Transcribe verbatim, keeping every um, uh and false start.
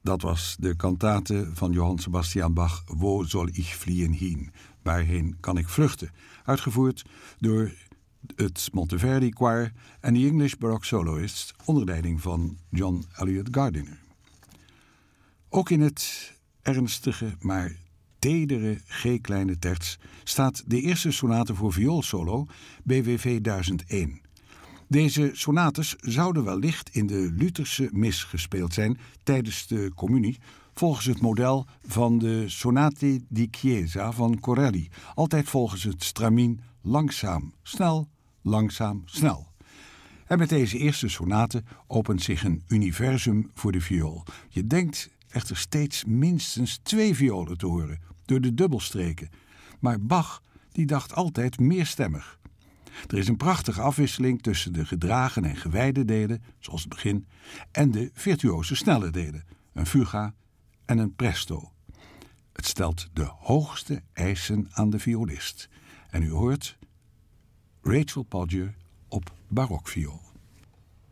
Dat was de kantate van Johann Sebastian Bach, Wo soll ich fliehen hin? Waarheen kan ik vluchten? Uitgevoerd door het Monteverdi Choir en de English Baroque Soloists onder leiding van John Eliot Gardiner. Ook in het ernstige, maar tedere G-kleine terts staat de eerste sonate voor vioolsolo, B W V duizend één. Deze sonates zouden wellicht in de Lutherse mis gespeeld zijn tijdens de communie, volgens het model van de Sonate di Chiesa van Corelli, altijd volgens het stramien langzaam, snel, langzaam, snel. En met deze eerste sonate opent zich een universum voor de viool. Je denkt echter steeds minstens twee violen te horen, door de dubbelstreken. Maar Bach die dacht altijd meerstemmig. Er is een prachtige afwisseling tussen de gedragen en gewijde delen, zoals het begin, en de virtuoze snelle delen, een fuga en een presto. Het stelt de hoogste eisen aan de violist. En u hoort Rachel Podger op barokviool.